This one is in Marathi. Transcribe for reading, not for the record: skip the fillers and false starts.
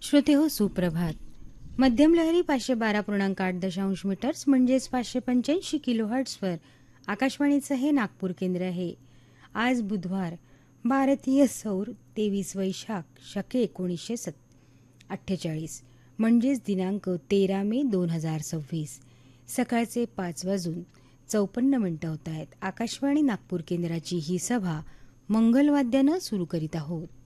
श्रोते हो, सुप्रभात. मध्यम लहरी 512.8 मीटर्स म्हणजेच 585 किलोहर्ट्झवर आकाशवाणीचं हे नागपूर केंद्र आहे. आज बुधवार, भारतीय सौर 23 वैशाख शके 1948 म्हणजेच दिनांक 13 मे 2026. सकाळचे 5:54 होत आहेत. आकाशवाणी नागपूर केंद्राची ही सभा मंगलवाद्यानं सुरू करीत आहोत.